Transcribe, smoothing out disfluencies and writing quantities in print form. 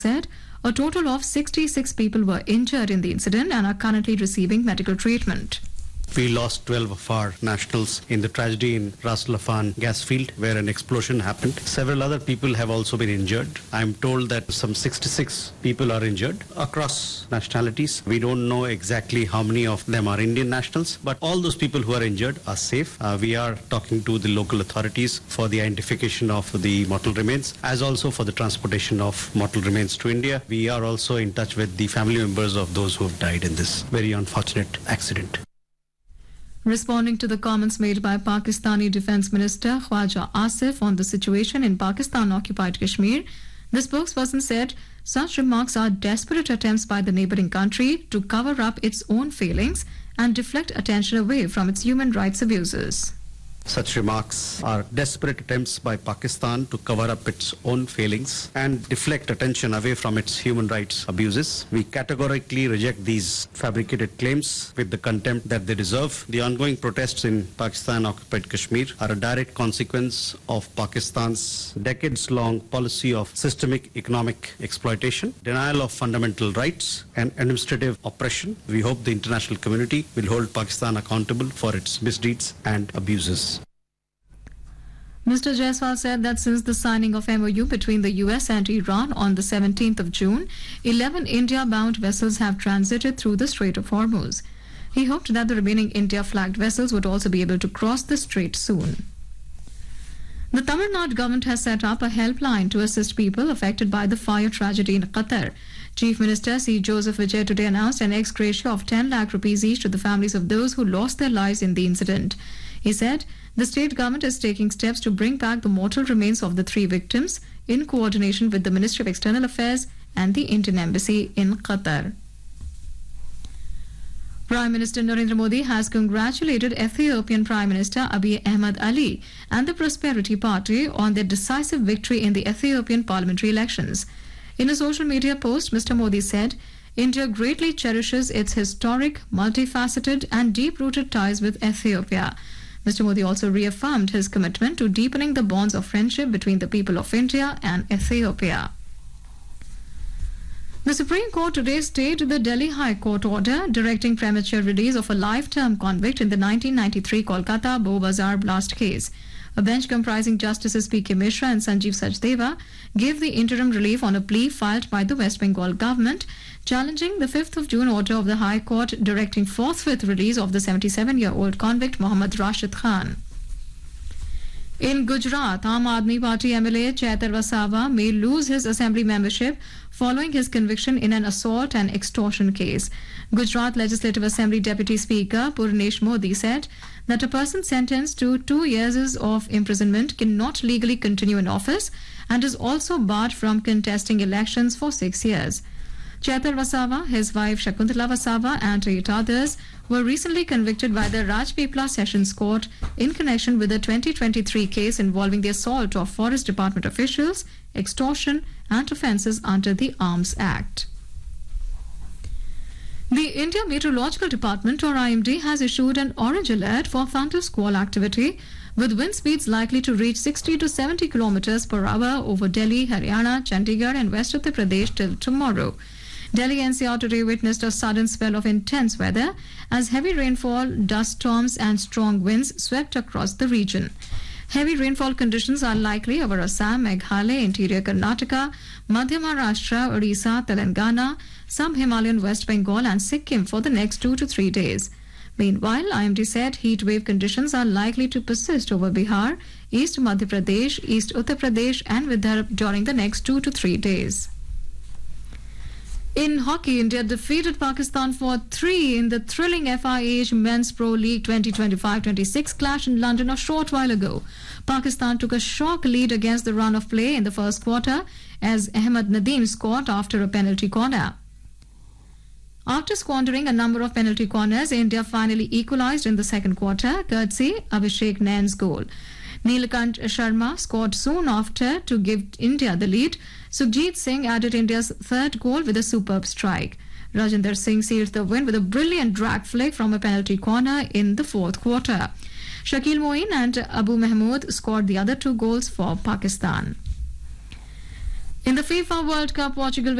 said a total of 66 people were injured in the incident and are currently receiving medical treatment. We lost 12 of our nationals in the tragedy in Ras Laffan gas field where an explosion happened. Several other people have also been injured. I'm told that some 66 people are injured across nationalities. We don't know exactly how many of them are Indian nationals, but all those people who are injured are safe. We are talking to the local authorities for the identification of the mortal remains, as also for the transportation of mortal remains to India. We are also in touch with the family members of those who have died in this very unfortunate accident. Responding to the comments made by Pakistani Defence Minister Khwaja Asif on the situation in Pakistan-occupied Kashmir, the spokesperson said such remarks are desperate attempts by the neighbouring country to cover up its own failings and deflect attention away from its human rights abuses. Such remarks are desperate attempts by Pakistan to cover up its own failings and deflect attention away from its human rights abuses. We categorically reject these fabricated claims with the contempt that they deserve. The ongoing protests in Pakistan-occupied Kashmir are a direct consequence of Pakistan's decades-long policy of systemic economic exploitation, denial of fundamental rights, and administrative oppression. We hope the international community will hold Pakistan accountable for its misdeeds and abuses. Mr. Jaiswal said that since the signing of MOU between the US and Iran on the 17th of June, 11 India-bound vessels have transited through the Strait of Hormuz. He hoped that the remaining India-flagged vessels would also be able to cross the strait soon. The Tamil Nadu government has set up a helpline to assist people affected by the fire tragedy in Qatar. Chief Minister C. Joseph Vijay today announced an ex gratia of 10 lakh rupees each to the families of those who lost their lives in the incident. He said the state government is taking steps to bring back the mortal remains of the 3 victims in coordination with the Ministry of External Affairs and the Indian Embassy in Qatar. Prime Minister Narendra Modi has congratulated Ethiopian Prime Minister Abiy Ahmed Ali and the Prosperity Party on their decisive victory in the Ethiopian parliamentary elections. In a social media post, Mr. Modi said, India greatly cherishes its historic, multifaceted and deep-rooted ties with Ethiopia. Mr. Modi also reaffirmed his commitment to deepening the bonds of friendship between the people of India and Ethiopia. The Supreme Court today stayed the Delhi High Court order directing premature release of a life-term convict in the 1993 Kolkata Bow Bazaar blast case. A bench comprising Justices P.K. Mishra and Sanjeev Sachdeva gave the interim relief on a plea filed by the West Bengal government, challenging the 5th of June order of the High Court directing forthwith release of the 77-year-old convict Mohammad Rashid Khan. In Gujarat, Aam Aadmi Party MLA Chaitar Wasawa may lose his assembly membership following his conviction in an assault and extortion case. Gujarat Legislative Assembly Deputy Speaker Purnesh Modi said that a person sentenced to 2 years of imprisonment cannot legally continue in office and is also barred from contesting elections for 6 years. Chaitar Wasawa, his wife Shakuntala Wasawa and 8 others were recently convicted by the Rajpipla Sessions Court in connection with the 2023 case involving the assault of Forest Department officials, extortion and offences under the Arms Act. The India Meteorological Department or IMD has issued an orange alert for thunder squall activity with wind speeds likely to reach 60 to 70 kilometers per hour over Delhi, Haryana, Chandigarh and West Uttar Pradesh till tomorrow. Delhi NCR today witnessed a sudden spell of intense weather as heavy rainfall, dust storms and strong winds swept across the region. Heavy rainfall conditions are likely over Assam, Meghalaya, interior Karnataka, Madhya Maharashtra, Odisha, Telangana, sub-Himalayan West Bengal and Sikkim for the next 2 to 3 days. Meanwhile, IMD said heat wave conditions are likely to persist over Bihar, East Madhya Pradesh, East Uttar Pradesh and Vidarbha during the next 2 to 3 days. In hockey, India defeated Pakistan for 3 in the thrilling FIH Men's Pro League 2025-26 clash in London a short while ago. Pakistan took a shock lead against the run of play in the first quarter as Ahmed Nadeem scored after a penalty corner. After squandering a number of penalty corners, India finally equalised in the second quarter, courtesy Abhishek Nain's goal. Neelakant Sharma scored soon after to give India the lead. Sukhjit Singh added India's third goal with a superb strike. Rajinder Singh sealed the win with a brilliant drag flick from a penalty corner in the fourth quarter. Shakil Moeen and Abu Mahmood scored the other 2 goals for Pakistan. In the FIFA World Cup, Portugal